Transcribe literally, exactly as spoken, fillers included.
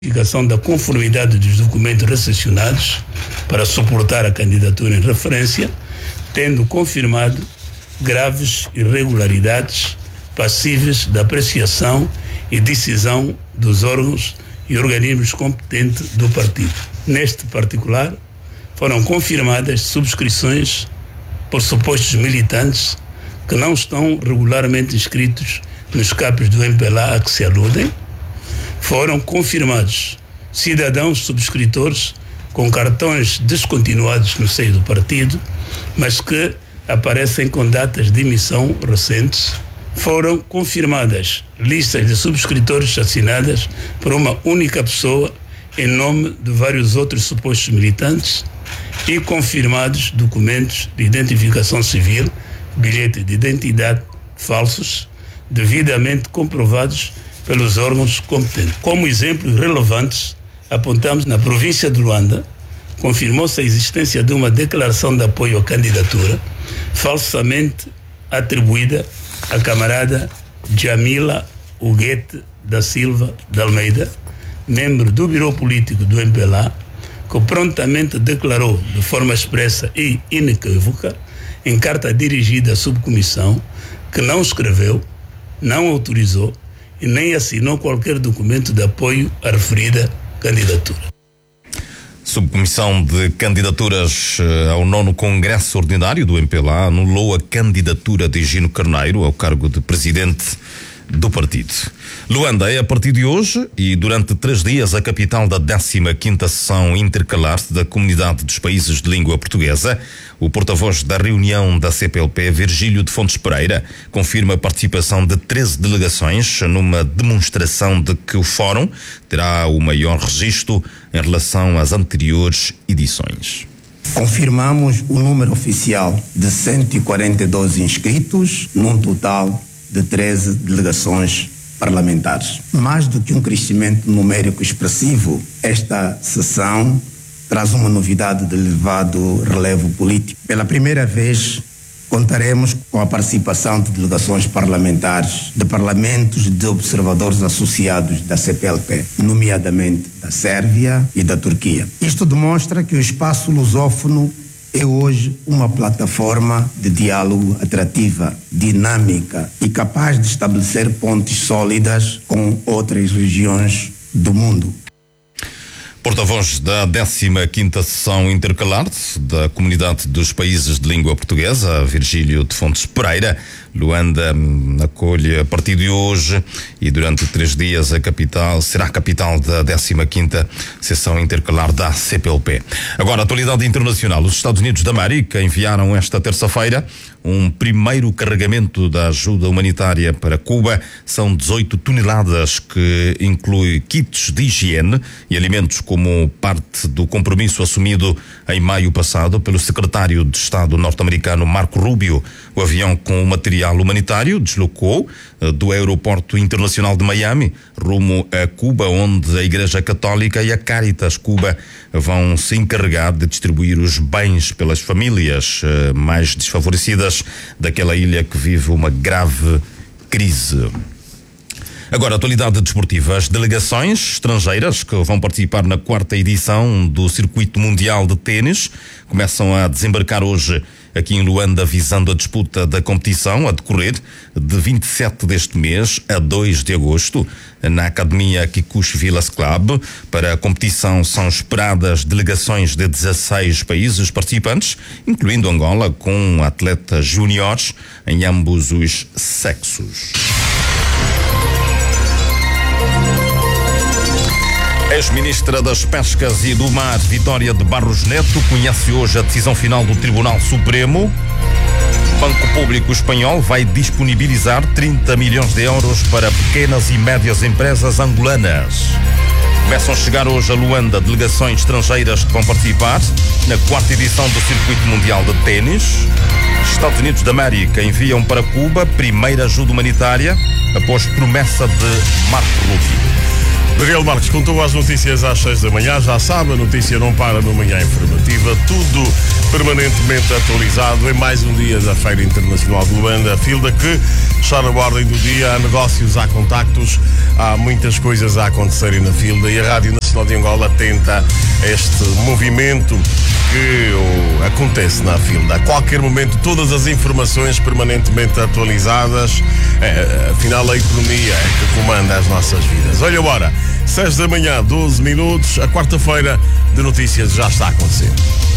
verificação da conformidade dos documentos recepcionados para suportar a candidatura em referência, tendo confirmado graves irregularidades passíveis de apreciação e decisão dos órgãos e organismos competentes do partido. Neste particular, foram confirmadas subscrições por supostos militantes que não estão regularmente inscritos nos capos do M P L A a que se aludem. Foram confirmados cidadãos subscritores com cartões descontinuados no seio do partido, mas que aparecem com datas de emissão recentes. Foram confirmadas listas de subscritores assinadas por uma única pessoa em nome de vários outros supostos militantes e confirmados documentos de identificação civil, bilhete de identidade falsos, devidamente comprovados pelos órgãos competentes. Como exemplos relevantes, apontamos na província de Luanda, confirmou-se a existência de uma declaração de apoio à candidatura falsamente atribuída à camarada Jamila Huguete da Silva de Almeida, membro do Biro Político do M P L A, que prontamente declarou de forma expressa e inequívoca, em carta dirigida à subcomissão, que não escreveu, não autorizou e nem assinou qualquer documento de apoio à referida candidatura. Subcomissão de Candidaturas ao nono Congresso Ordinário do M P L A anulou a candidatura de Gino Carneiro ao cargo de presidente do partido. Luanda é a partir de hoje e durante três dias a capital da décima quinta sessão intercalar da Comunidade dos Países de Língua Portuguesa. O porta-voz da reunião da C P L P, Virgílio de Fontes Pereira, confirma a participação de treze delegações numa demonstração de que o Fórum terá o maior registro em relação às anteriores edições. Confirmamos o número oficial de cento e quarenta e dois inscritos, num total de treze delegações parlamentares. Mais do que um crescimento numérico expressivo, esta sessão traz uma novidade de elevado relevo político. Pela primeira vez, contaremos com a participação de delegações parlamentares de parlamentos de observadores associados da C P L P, nomeadamente da Sérvia e da Turquia. Isto demonstra que o espaço lusófono é hoje uma plataforma de diálogo atrativa, dinâmica e capaz de estabelecer pontes sólidas com outras regiões do mundo. Porta-voz da décima quinta sessão intercalar da Comunidade dos Países de Língua Portuguesa, Virgílio de Fontes Pereira. Luanda acolhe a partir de hoje e durante três dias a capital, será a capital da décima quinta sessão intercalar da C P L P. Agora, atualidade internacional. Os Estados Unidos da América enviaram esta terça-feira um primeiro carregamento da ajuda humanitária para Cuba. São dezoito toneladas, que inclui kits de higiene e alimentos como parte do compromisso assumido em maio passado pelo secretário de Estado norte-americano Marco Rubio. O avião com o material humanitário deslocou do aeroporto internacional de Miami rumo a Cuba, onde a Igreja Católica e a Caritas Cuba vão se encarregar de distribuir os bens pelas famílias mais desfavorecidas daquela ilha que vive uma grave crise. Agora, atualidade desportiva. As delegações estrangeiras que vão participar na quarta edição do Circuito Mundial de Ténis começam a desembarcar hoje aqui em Luanda, visando a disputa da competição a decorrer de vinte e sete deste mês a dois de agosto na Academia Kikuchi Villas Club. Para a competição são esperadas delegações de dezasseis países participantes, incluindo Angola, com atletas júniores em ambos os sexos. Ex-ministra das Pescas e do Mar, Vitória de Barros Neto, conhece hoje a decisão final do Tribunal Supremo. O Banco Público Espanhol vai disponibilizar trinta milhões de euros para pequenas e médias empresas angolanas. Começam a chegar hoje a Luanda delegações estrangeiras que vão participar na quarta edição do Circuito Mundial de Ténis. Estados Unidos da América enviam para Cuba primeira ajuda humanitária após promessa de Marco Rubio. Miguel Marques contou as notícias às seis da manhã. Já sabe, a notícia não para no Manhã Informativa. Tudo permanentemente atualizado em mais um dia da Feira Internacional de Luanda. A Filda que está na ordem do dia, há negócios, há contactos, há muitas coisas a acontecerem na Filda e a Rádio Nacional de Angola atenta a este movimento que oh, acontece na Filda. A qualquer momento, todas as informações permanentemente atualizadas. É, afinal, a economia é que comanda as nossas vidas. Olha, bora, seis da manhã, doze minutos, a quarta-feira de notícias já está a acontecer.